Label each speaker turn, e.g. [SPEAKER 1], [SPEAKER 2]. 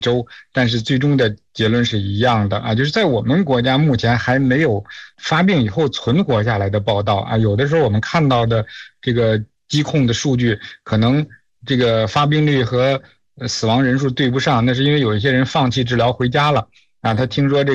[SPEAKER 1] 州，但是最终的结论是一样的啊，就是在我们国家目前还没有发病以后存活下来的报道啊，有的时候我们看到的这个疾控的数据，可能这个发病率和死亡人数对不上，那是因为有一些人放弃治疗回家了啊，他听说这